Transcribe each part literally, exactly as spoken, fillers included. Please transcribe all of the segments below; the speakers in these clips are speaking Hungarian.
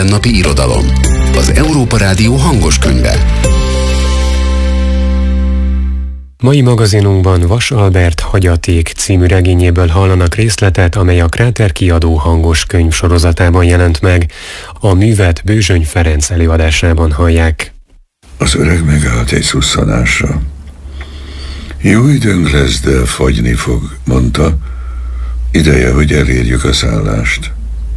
mindennapi irodalom. Az Európa Rádió hangos könyve. Mai magazinunkban Vas Albert Hagyaték című regényéből hallanak részletet, amely a Kráter kiadó hangos könyv sorozatában jelent meg. A művet Bőzsöny Ferenc előadásában hallják. Az öreg megállt egy szusszanásra. Jó időnk lesz, de fagyni fog, mondta. Ideje, hogy elérjük a szállást.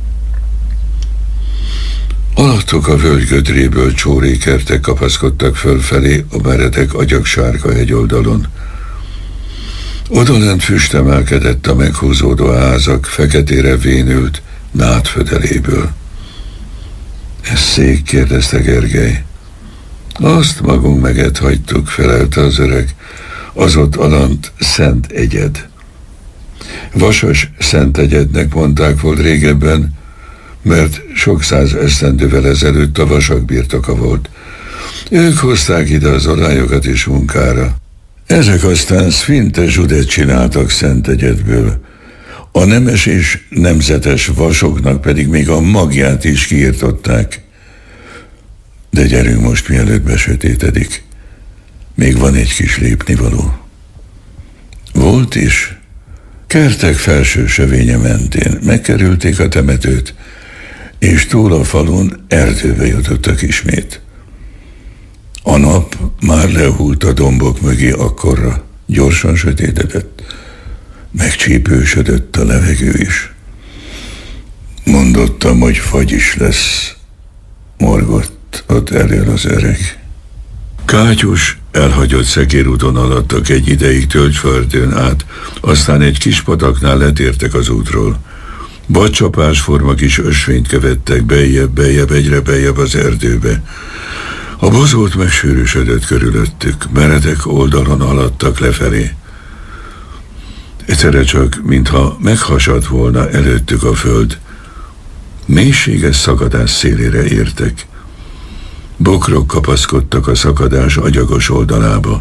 Alattok a völgy gödréből csórékertek kapaszkodtak fölfelé a meredek agyagsárga hegyoldalon. Odalent füst emelkedett a meghúzódó házak feketére vénült nádfödeléből. Ez szék? Kérdezte Gergely. Azt magunk meget hagytuk, felelte az öreg. Az ott alant Szent Egyed. Vasas Szent Egyednek mondták volt régebben, mert sok száz esztendővel ezelőtt a vasak birtoka volt. Ők hozták ide az olályokat is munkára. Ezek aztán szfinte zsudet csináltak Szent Egyedből. A nemes és nemzetes vasoknak pedig még a magját is kiirtották. De gyerünk most, mielőtt besötétedik. Még van egy kis lépnivaló. Volt is. Kertek felső sövénye mentén megkerülték a temetőt, és túl a falun erdőbe jutottak ismét. A nap már lehult a dombok mögé akkorra, gyorsan sötétedett, megcsípősödött a levegő is. Mondottam, hogy fagy is lesz, morgott ott elől az öreg. Kátyus elhagyott szekérúton alattak egy ideig tölgyföldön át, aztán egy kis pataknál letértek az útról. Vadcsapásforma kis ösvényt követtek bejjebb-bejjebb, egyre bejjebb az erdőbe. A bozót megsűrűsödött körülöttük, meredek oldalon haladtak lefelé. Egyszerre csak, mintha meghasadt volna előttük a föld, mélységes szakadás szélére értek. Bokrok kapaszkodtak a szakadás agyagos oldalába.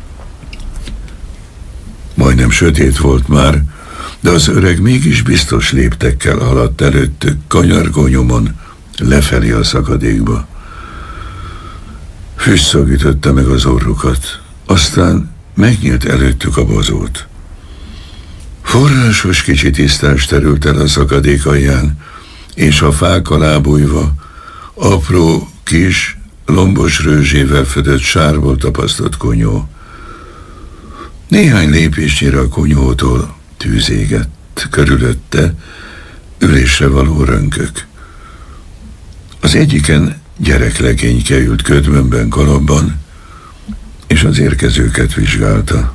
Majdnem sötét volt már, de az öreg mégis biztos léptekkel haladt előttük, kanyargó nyomon, lefelé a szakadékba. Füstszag ütötte meg az orrukat, aztán megnyílt előttük a bozót. Forrásos kicsi tisztás terült el a szakadék alján, és a fák alá bújva apró, kis, lombos rőzsével födött sárból tapasztott konyó. Néhány lépésnyire a konyhótól tűz égett, körülötte ülésre való rönkök. Az egyiken gyereklegényke ült ködmönben kalapban, és az érkezőket vizsgálta.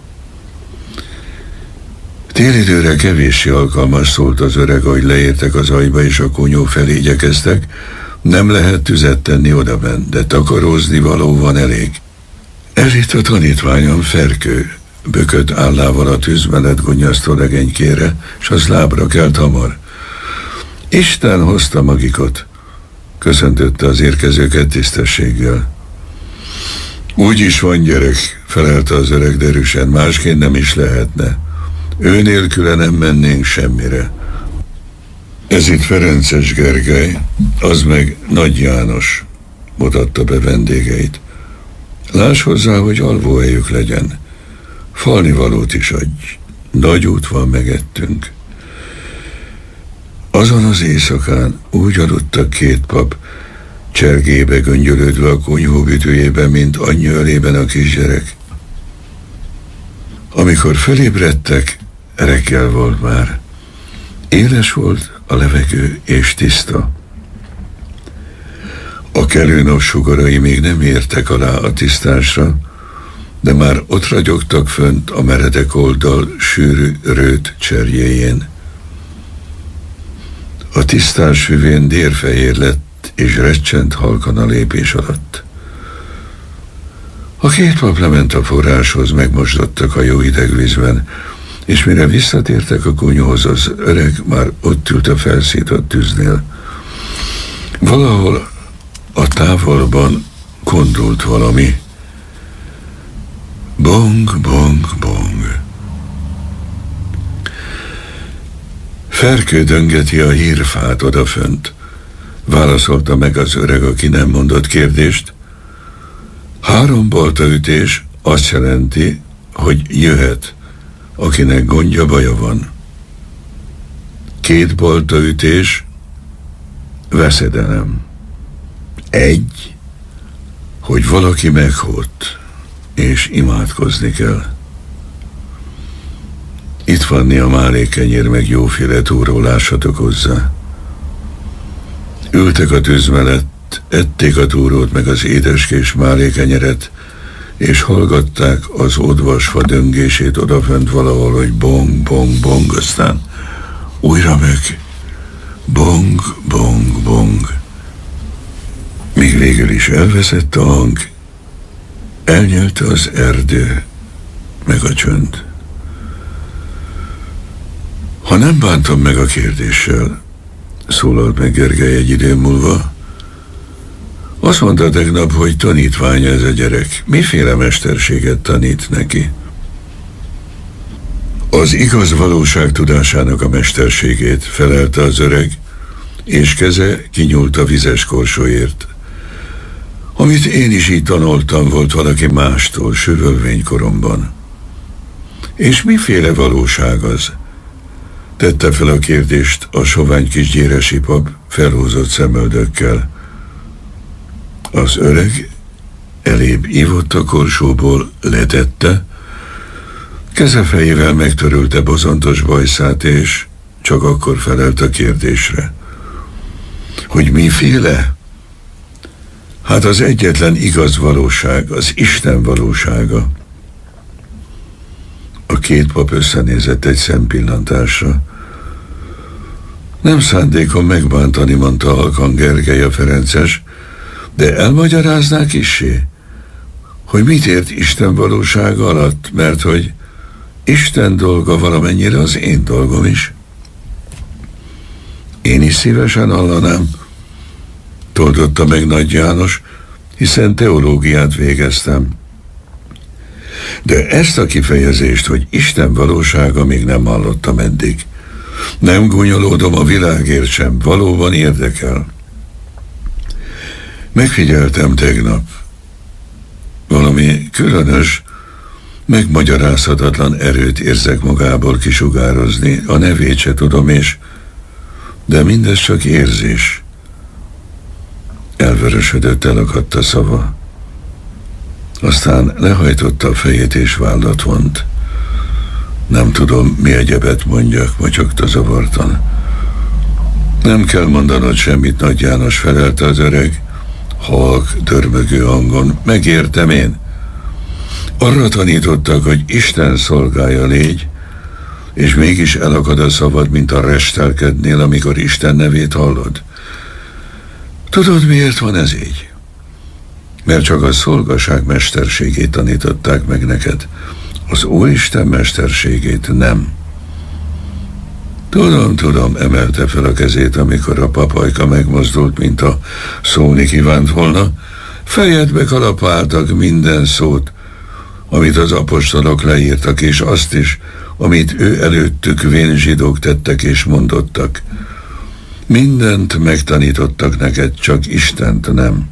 Télidőre kevéssé alkalmas, szólt az öreg, ahogy leértek az ajba, és a konyó felé igyekeztek. Nem lehet tüzet tenni odabent, de takarózni való van elég. Ez itt a tanítványom, Ferkő, bökött állával a tűz mellett gonnyasztó legénykére, s az lábra kelt hamar. Isten hozta magikot, köszöntötte az érkezőket tisztességgel. Úgy is van, gyerek, felelte az öreg derűsen, másként nem is lehetne. Ő nélküle nem mennénk semmire. Ez itt Ferences Gergely, az meg Nagy János, mutatta be vendégeit. Láss hozzá, hogy alvóhelyük legyen. Falnivalót is adj. Nagy út van, megettünk. Azon az éjszakán úgy aludtak két pap, csergébe göngyölődve a konyhóbütőjében, mint anyja ölében a kisgyerek. Amikor felébredtek, reggel volt már. Éles volt a levegő és tiszta. A kelő napsugarai még nem értek alá a tisztásra, de már ott ragyogtak fönt a meredek oldal sűrű rőt cserjéjén. A tisztás füvén dérfehér lett, és recsent halkan a lépés alatt. A két pap lement a forráshoz, megmosdottak a jó hideg vízben, és mire visszatértek a konyhóhoz, az öreg már ott ült a felszított tűznél. Valahol a távolban kondult valami. Bong, bong, bong. Ferkő döngeti a hírfát odafönt. válaszolta meg az öreg, aki nem mondott kérdést. Három baltaütés azt jelenti, hogy jöhet, akinek gondja, baja van. Két baltaütés veszedelem. Egy, hogy valaki meghalt, és imádkozni kell. Itt van a málékenyér meg jóféle túró, lássatok hozzá. Ültek a tűz mellett, ették a túrót meg az édeskés málékenyeret, és hallgatták az odvasfa döngését odafönt valahol, hogy bong, bong, bong, aztán újra meg bong, bong, bong. Míg végül is elveszett a hang, elnyelte az erdő, meg a csönd. Ha nem bántam meg a kérdéssel, szólalt meg Gergely egy idő múlva, azt mondta tegnap, hogy tanítványa ez a gyerek. Miféle mesterséget tanít neki? Az igaz valóság tudásának a mesterségét, felelte az öreg, és keze kinyúlt a vizes korsóért. Amit én is így tanultam, volt valaki mástól sövölvénykoromban. És miféle valóság az? Tette fel a kérdést a sovány kis gyéresi pap felhúzott szemöldökkel. Az öreg elébb ivott a korsóból, letette, kezefejével megtörölte bozontos bajszát, és csak akkor felelt a kérdésre. Hogy miféle? Hát az egyetlen igaz valóság, az Isten valósága. A két pap összenézett egy szempillantásra. Nem szándékom megbántani, mondta halkan Gergely a ferences, de elmagyaráznák issé, hogy mit ért Isten valósága alatt, mert hogy Isten dolga valamennyire az én dolgom is. Én is szívesen hallanám, toldotta meg Nagy János, hiszen teológiát végeztem. De ezt a kifejezést, hogy Isten valósága, még nem hallottam eddig. Nem gúnyolódom a világért sem, valóban érdekel. Megfigyeltem tegnap. Valami különös, megmagyarázhatatlan erőt érzek magából kisugározni, a nevét se tudom, és de mindez csak érzés. Elvörösödött, elakadt a szava. Aztán lehajtotta a fejét és vállat vont. Nem tudom, mi egyebet mondjak, motyogta zavartan. Nem kell mondanod semmit, Nagy János, felelte az öreg, halk, dörmögő hangon. Megértem én. Arra tanítottak, hogy Isten szolgája légy, és mégis elakad a szavad, mint a restelkednél, amikor Isten nevét hallod. Tudod, miért van ez így? Mert csak a szolgaság mesterségét tanították meg neked. Az Úristen mesterségét nem. Tudom, tudom, emelte fel a kezét, amikor a papajka megmozdult, mint a szólni kívánt volna. Fejedbe kalapáltak minden szót, amit az apostolok leírtak, és azt is, amit ő előttük vén zsidók tettek és mondottak. Mindent megtanítottak neked, csak Istent nem.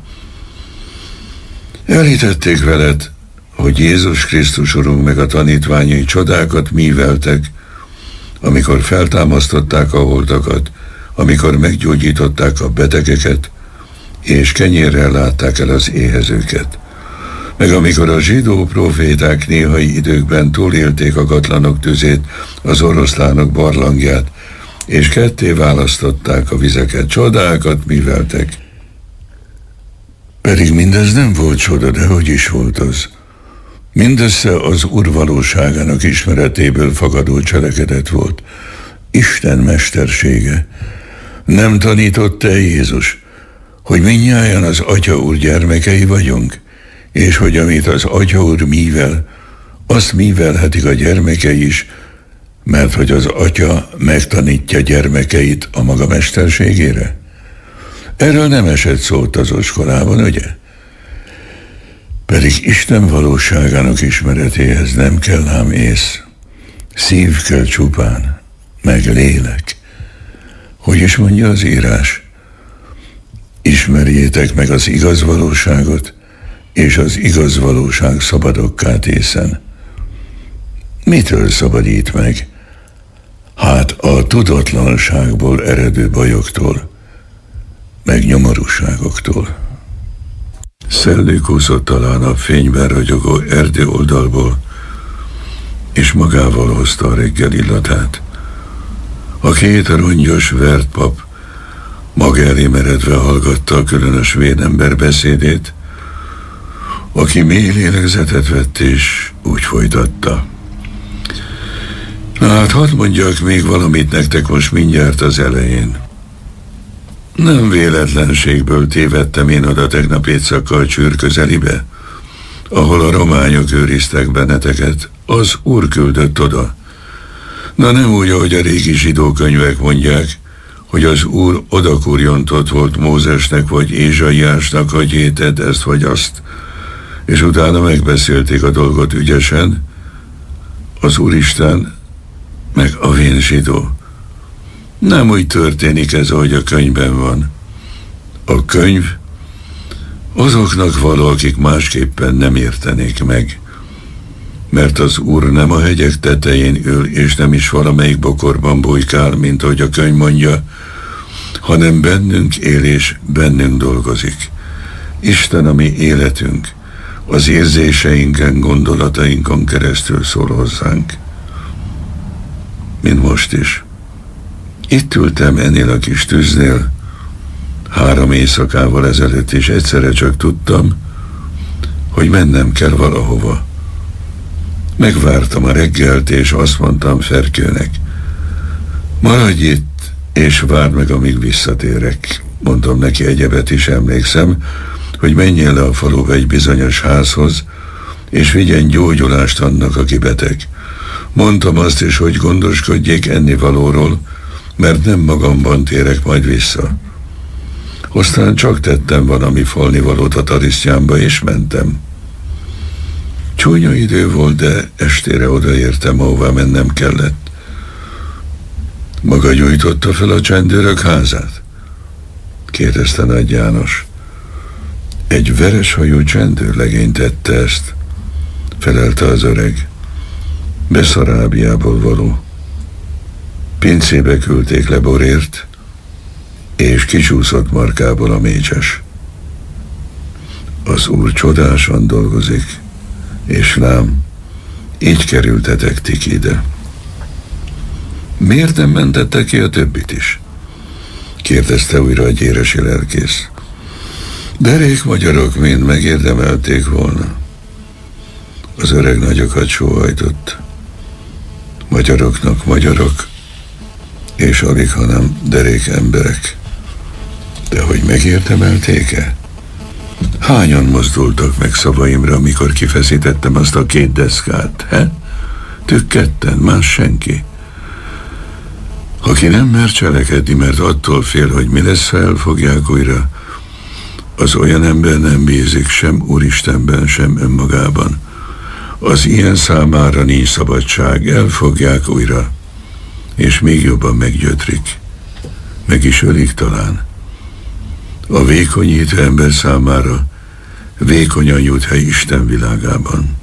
Elhitették veled, hogy Jézus Krisztus Urunk meg a tanítványai csodákat műveltek, amikor feltámasztották a holtakat, amikor meggyógyították a betegeket, és kenyérrel látták el az éhezőket. Meg amikor a zsidó proféták néhai időkben túlélték a gatlanok tüzét, az oroszlánok barlangját, és ketté választották a vizeket, csodákat műveltek. Pedig mindez nem volt csoda, de hogy is volt az? Mindössze az Úr valóságának ismeretéből fakadó cselekedet volt. Isten mestersége. Nem tanított-e Jézus, hogy mindnyájan az Atya Úr gyermekei vagyunk, és hogy amit az Atya Úr művel, azt művelhetik a gyermekei is, mert hogy az Atya megtanítja gyermekeit a maga mesterségére? Erről nem esett szót az oskolában, ugye? Pedig Isten valóságának ismeretéhez nem kell ám ész. Szív kell csupán, meg lélek. Hogy is mondja az írás? Ismerjétek meg az igaz valóságot, és az igaz valóság szabadokká tészen. Mitől szabadít meg? Hát a tudatlanságból eredő bajoktól, meg nyomorúságoktól. Szellők úszott alá a napfényben ragyogó erdő oldalból, és magával hozta a reggel illatát. A két rongyos vert pap maga elé meredve hallgatta a különös vénember beszédét, aki mély lélegzetet vett, és úgy folytatta. Na hát, hadd mondjak még valamit nektek most mindjárt az elején. Nem véletlenségből tévedtem én oda tegnap éjszaka a Csűr közelibe, ahol a rományok őriztek benneteket, az Úr küldött oda. Na nem úgy, ahogy a régi zsidó könyvek mondják, hogy az Úr odakurjontott volt Mózesnek vagy Ézsaiásnak, hogy héted ezt vagy azt, és utána megbeszélték a dolgot ügyesen, az Úristen meg a vén zsidó. Nem úgy történik ez, ahogy a könyvben van. A könyv azoknak való, akik másképpen nem értenék meg, mert az Úr nem a hegyek tetején ül, és nem is valamelyik bokorban bujkál, mint ahogy a könyv mondja, hanem bennünk él és bennünk dolgozik. Isten a mi életünk, az érzéseinken, gondolatainkon keresztül szól hozzánk. Mint most is. Itt ültem ennél a kis tűznél, három éjszakával ezelőtt, és egyszerre csak tudtam, hogy mennem kell valahova. Megvártam a reggelt, és azt mondtam Ferkőnek, maradj itt, és várd meg, amíg visszatérek. Mondtam neki egyebet is, emlékszem, hogy menjen le a faluba egy bizonyos házhoz, és vigyen gyógyulást annak, aki beteg. Mondtam azt is, hogy gondoskodjék ennivalóról, mert nem magamban térek majd vissza. Aztán csak tettem valami falnivalót a tarisztyámba, és mentem. Csúnya idő volt, de estére odaértem, ahová mennem kellett. Maga gyújtotta fel a csendőrök házát? Kérdezte Nagy János. Egy vereshajú csendőrlegény tette ezt, felelte az öreg. Beszarábiából való. Pincébe küldték le borért, és kicsúszott markából a mécses. Az Úr csodásan dolgozik, és lám, így kerültetek tik ide. Miért nem mentette ki a többit is? Kérdezte újra a gyéresi lelkész. Derék magyarok mind megérdemelték volna. Az öreg nagyokat sóhajtott. Magyaroknak magyarok, és alig, hanem derék emberek. De hogy megérdemelték-e? Hányan mozdultak meg szavaimra, amikor kifeszítettem azt a két deszkát, he? Tükketten, más senki. Aki nem mer cselekedni, mert attól fél, hogy mi lesz, ha elfogják újra, az olyan ember nem bízik sem Úristenben, sem önmagában. Az ilyen számára nincs szabadság, elfogják újra, és még jobban meggyötrik. Meg is ölik talán. A vékonyító ember számára vékonyan jut hely Isten világában.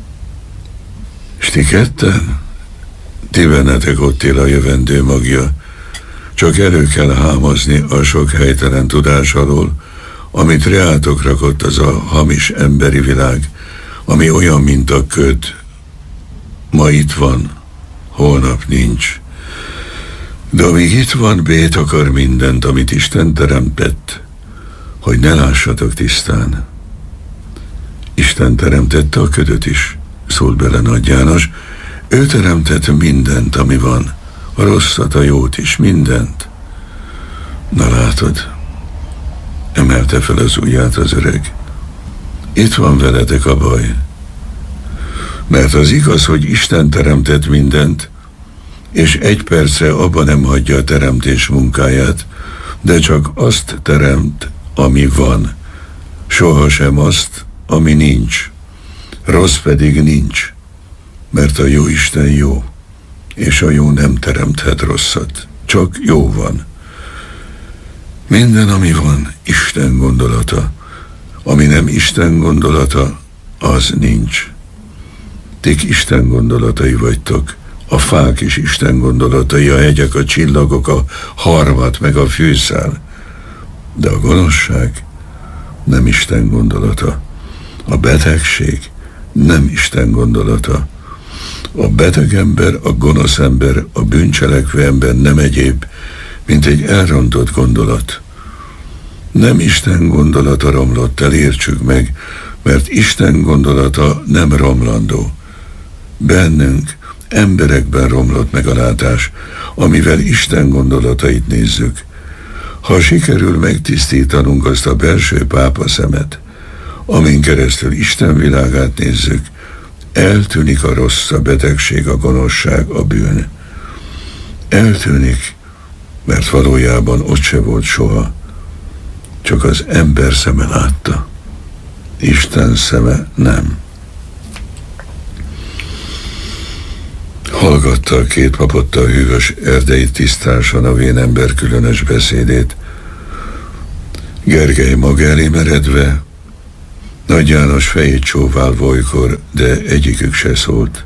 És ti ketten? Ti bennetek ott él a jövendő magja, csak elő kell hámozni a sok helytelen tudás alól, amit reátok rakott az a hamis emberi világ, ami olyan, mint a köd. Ma itt van, holnap nincs. De amíg itt van, bét akar mindent, amit Isten teremtett, hogy ne lássatok tisztán. Isten teremtette a ködöt is, szólt bele Nagy János. Ő teremtett mindent, ami van, a rosszat, a jót is, mindent. Na látod, emelte fel az ujját az öreg. Itt van veletek a baj. Mert az igaz, hogy Isten teremtett mindent, és egy percre abba nem hagyja a teremtés munkáját, de csak azt teremt, ami van, sohasem azt, ami nincs. Rossz pedig nincs, mert a jó Isten jó, és a jó nem teremthet rosszat, csak jó van. Minden, ami van, Isten gondolata. Ami nem Isten gondolata, az nincs. Tik Isten gondolatai vagytok. A fák is Isten gondolatai, a hegyek, a csillagok, a harmat, meg a fűszál. De a gonoszság nem Isten gondolata. A betegség nem Isten gondolata. A beteg ember, a gonosz ember, a bűncselekvő ember nem egyéb, mint egy elrontott gondolat. Nem Isten gondolata romlott el, értsük meg, mert Isten gondolata nem romlandó. Bennünk, emberekben romlott meg a látás, amivel Isten gondolatait nézzük. Ha sikerül megtisztítanunk azt a belső pápa szemet, amin keresztül Isten világát nézzük, eltűnik a rossz, a betegség, a gonoszság, a bűn. Eltűnik, mert valójában ott se volt soha, csak az ember szeme látta. Isten szeme nem. Hallgatta a két papotta a hűvös erdei tisztásan a vén ember különös beszédét. Gergely maga elé meredve, Nagy János fejét csóválva olykor, de egyikük se szólt.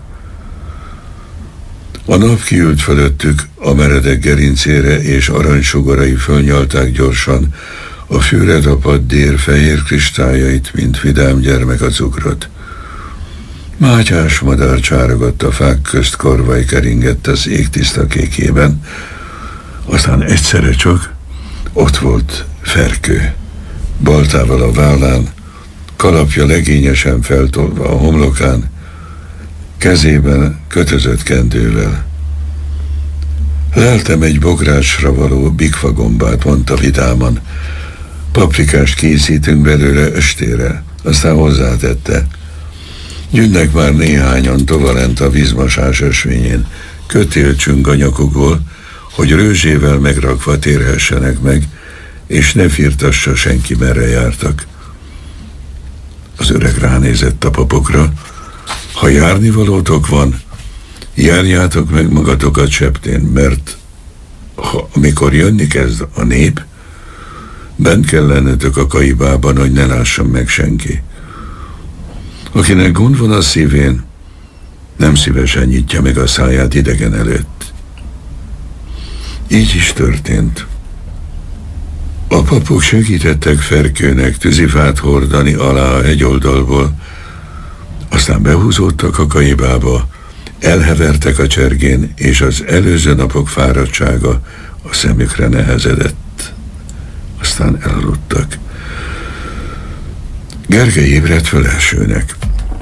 A nap kiült fölöttük a meredek gerincére, és aranysugarai fölnyalták gyorsan a fűre rapadt dér fehér kristályait, mint vidám gyermek a cukrot. Mátyás madár csárogott a fák közt, korvaj keringett az ég tiszta kékében, aztán egyszerre csak ott volt Ferkő, baltával a vállán, kalapja legényesen feltolva a homlokán, kezében kötözött kendővel. Leltem egy bográcsra való bikfagombát, mondta vidáman. Paprikást készítünk belőle östére, aztán hozzátette. Gyűnnek már néhányan tovalent a vízmasás ösvényén, kötélcsünk a nyakukból, hogy rőzsével megrakva térhessenek meg, és ne firtassa senki, merre jártak. Az öreg ránézett a papokra. Ha járnivalótok van, járjátok meg magatokat septén, mert ha, amikor jönni kezd a nép, bent kell lennetek a kaibában, hogy ne lássam meg senki. Akinek gond van a szívén, nem szívesen nyitja meg a száját idegen előtt. Így is történt. A papok segítettek Ferkőnek tűzifát hordani alá a hegyoldalból, aztán behúzódtak a kaibába, elhevertek a csergén, és az előző napok fáradtsága a szemükre nehezedett. Aztán elaludtak. Gergely ébredt föl elsőnek.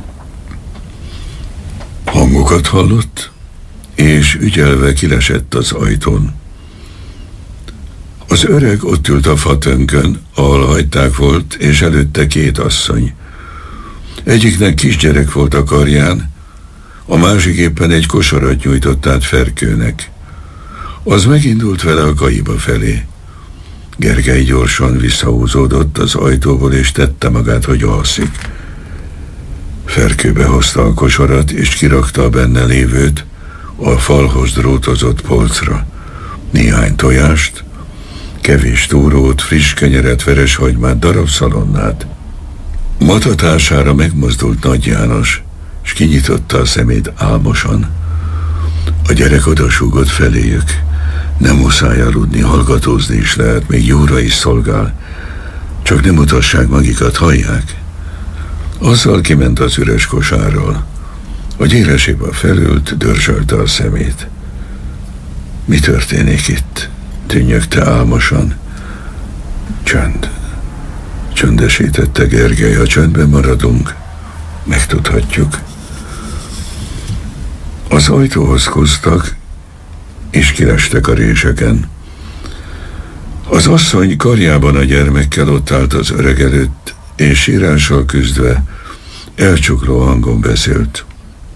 Hangokat hallott, és ügyelve kilesett az ajtón. Az öreg ott ült a fatönkön, ahol hagyták volt, és előtte két asszony. Egyiknek kisgyerek volt a karján, a másik éppen egy kosarat nyújtott át Ferkőnek. Az megindult vele a kaiba felé. Gergely gyorsan visszahúzódott az ajtóból, és tette magát, hogy alszik. Ferkő behozta a kosarat, és kirakta a benne lévőt a falhoz drótozott polcra. Néhány tojást, kevés túrót, friss kenyeret, vereshagymát, darab szalonnát. Matatására megmozdult Nagy János, s kinyitotta a szemét álmosan. A gyerek odasúgott feléjük. Nem muszáj aludni, hallgatózni is lehet, még jóra is szolgál. Csak nem mutassák magikat, hallják? Azzal kiment az üres kosárral. A gyéresébe felült, dörzsölte a szemét. Mi történik itt? Tűnnyögte álmosan. Csönd. Csöndesítette Gergely, ha csöndben maradunk, megtudhatjuk. Az ajtóhoz kúztak, és kirestek a réseken. Az asszony karjában a gyermekkel ott állt az öreg előtt, és sírással küzdve elcsukló hangon beszélt.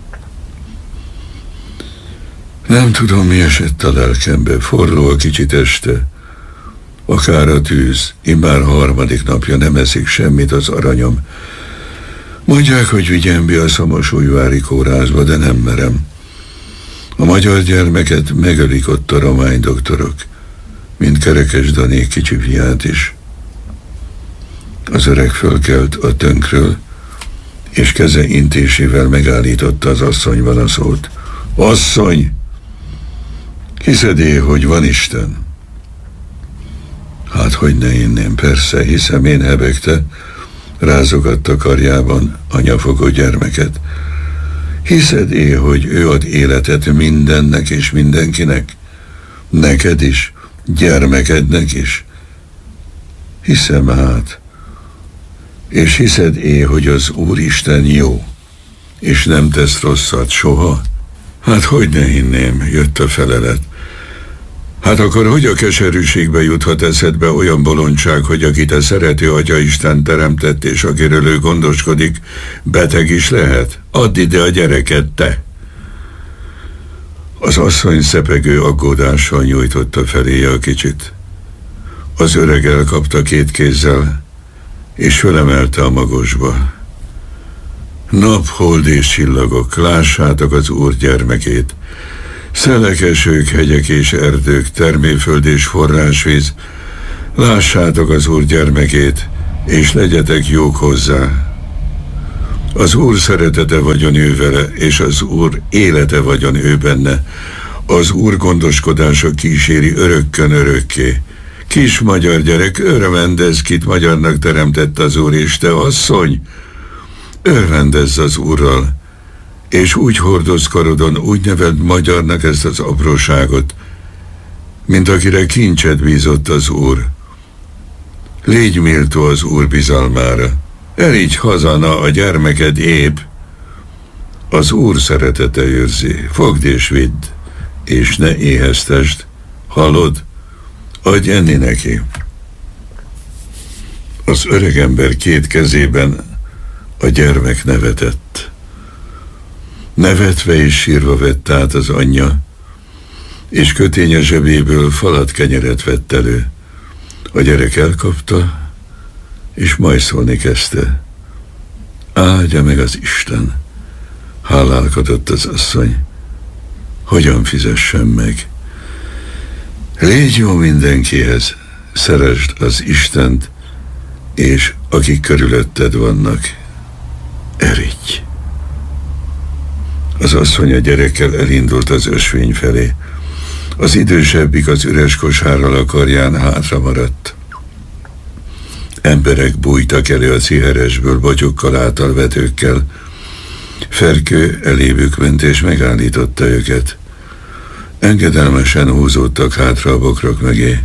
Nem tudom, mi esett a lelkembe, forró a kicsit este. Akár a tűz, immár harmadik napja nem eszik semmit az aranyom. Mondják, hogy vigyem be a Szamosújvári kórházba, de nem merem. A magyar gyermeket megölik ott a romány doktorok. mint Kerekes Dani kicsi fiát is. Az öreg fölkelt a tönkről, és keze intésével megállította az asszonyban a szót. Asszony! Hiszed-é, hogy van Isten? Hát, hogy ne inném, persze, hiszem én, hebegte, rázogatta karjában a nyafogó gyermeket. Hiszed-é, hogy ő ad életet mindennek és mindenkinek? Neked is, gyermekednek is? Hiszem hát. És hiszed-é, hogy az Úristen jó, és nem tesz rosszat soha? Hát hogy ne hinném, jött a felelet. Hát akkor hogy a keserűségbe juthat eszedbe olyan bolondság, hogy akit a szerető Atya Isten teremtett, és akiről ő gondoskodik, beteg is lehet? Add ide a gyereket, te! Az asszony szepegő aggódással nyújtotta feléje a kicsit. Az öreg elkapta két kézzel, és fölemelte a magosba. Nap, hold és csillagok, lássátok az Úr gyermekét. Szelekesők, hegyek és erdők, termőföld és forrásvíz, lássátok az Úr gyermekét, és legyetek jók hozzá. Az Úr szeretete vagyon ő vele, és az Úr élete vagyon ő benne. Az Úr gondoskodása kíséri örökkön örökké. Kis magyar gyerek, örvendezz, kit magyarnak teremtett az Úr, és te asszony, örvendezz az Úrral, és úgy hordozz karodon, úgy neveld magyarnak ezt az apróságot, mint akire kincset bízott az Úr. Légy méltó az Úr bizalmára, erígy hazana a gyermeked épp. Az Úr szeretete őrzi, fogd és vidd, és ne éheztesd, hallod? Adj enni neki. Az öregember két kezében a gyermek nevetett. Nevetve és sírva vett át az anyja, és köténye zsebéből falat kenyeret vett elő. A gyerek elkapta, és majszolni kezdte. Áldja meg az Isten, hálálkodott az asszony. Hogyan fizessem meg? Légy jó mindenkihez, szeresd az Istent, és akik körülötted vannak, erígy. Az asszony a gyerekkel elindult az ösvény felé. Az idősebbik az üres kosárral a karján hátra maradt. Emberek bújtak elő a ciheresből, botyokkal, általvetőkkel. Ferkő elévük ment és megállította őket. Engedelmesen húzódtak hátra a bokrok mögé.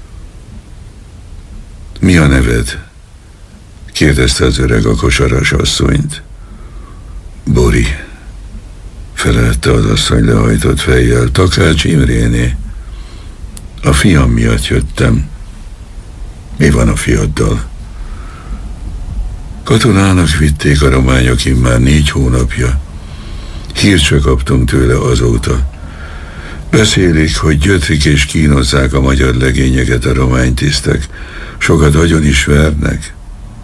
Mi a neved? Kérdezte az öreg a kosaras asszonyt. Bori, felelte az asszony lehajtott fejjel. Takács Imréné. A fiam miatt jöttem. Mi van a fiaddal? Katonának vitték a rományok immár négy hónapja. Hírt se kaptunk tőle azóta. Beszélik, hogy gyötrik és kínozzák a magyar legényeket a romány tisztek. Sokat agyon is vernek.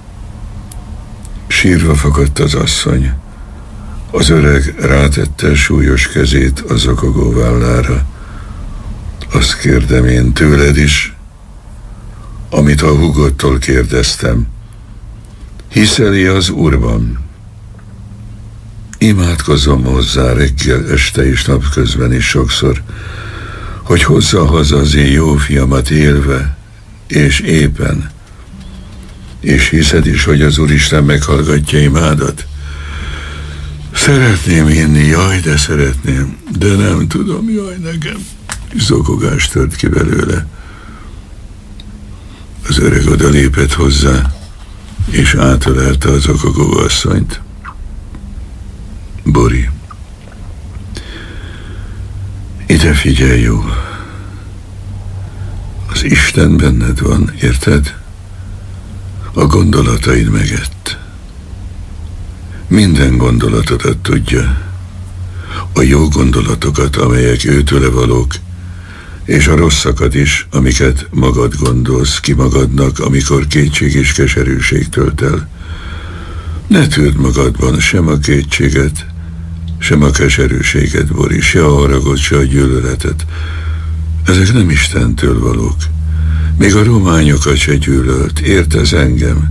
Sírva fakadt az asszony. Az öreg rátette súlyos kezét a zokogó vállára. Azt kérdem én tőled is, amit a húgodtól kérdeztem. Hiszel-i az Úrban? Imádkozom hozzá reggel, este és napközben is sokszor, hogy hozza haza az én jó fiamat élve és éppen. És hiszed is, hogy az Úristen meghallgatja imádat? Szeretném hinni, jaj, de szeretném, de nem tudom, jaj, nekem. Zokogás tört ki belőle. Az öreg oda lépett hozzá, és átölelte az zokogó asszonyt. Bori, ide figyelj jól. Az Isten benned van, érted? A gondolataid megett. Minden gondolatodat tudja. A jó gondolatokat, amelyek őtőle valók, és a rosszakat is, amiket magad gondolsz ki magadnak, amikor kétség és keserűség tölt el. Ne tűrd magadban sem a kétséget, sem a keserűséget, Bori, se a haragot, se a gyűlöletet. Ezek nem Istentől valók. Még a rományokat se gyűlölt, értesz engem?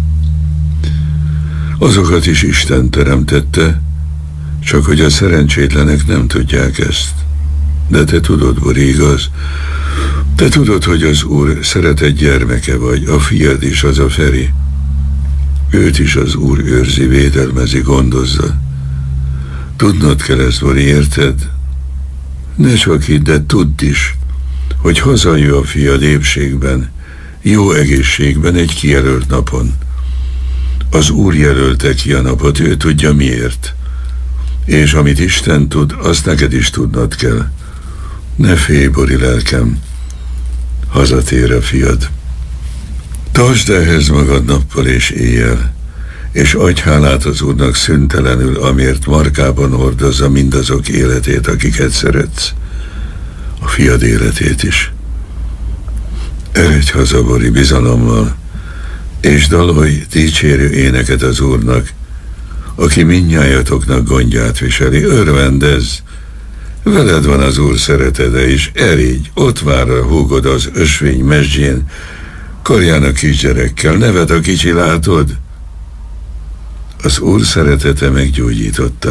Azokat is Isten teremtette, csak hogy a szerencsétlenek nem tudják ezt. De te tudod, Bori, igaz? Te tudod, hogy az Úr szeretett gyermeke vagy, a fiad is, az a Feri. Őt is az Úr őrzi, védelmezi, gondozza. Tudnod kell ezt, Bori, érted? Ne csak hidd, de tudd is, hogy hazajön a fiad épségben, jó egészségben egy kijelölt napon. Az Úr jelölte ki a napot, ő tudja miért. És amit Isten tud, azt neked is tudnod kell. Ne félj, Bori lelkem, hazatér a fiad. Tartsd ehhez magad nappal és éjjel, és adj hálát az Úrnak szüntelenül, amért markában hordozza mindazok életét, akiket szeretsz, a fiad életét is. Eredj haza, Bori, bizalommal, és dalolj dicsérő éneket az Úrnak, aki mindnyájatoknak gondját viseli. Örvendezz, veled van az Úr szeretete, és erigy, ott vár a húgod az ösvény mezsdjén, karján a kisgyerekkel, nevet a kicsi, látod? Az Úr szeretete meggyógyította.